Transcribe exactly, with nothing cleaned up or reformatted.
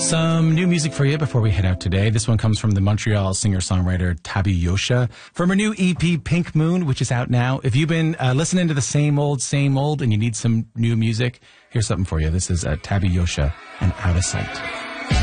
Some new music for you before we head out today. This one comes from the Montreal singer-songwriter Tabi Yosha from her new E P Pink Moon, which is out now. If you've been uh, listening to the same old, same old and you need some new music, here's something for you. This is uh, Tabi Yosha and Out of Sight.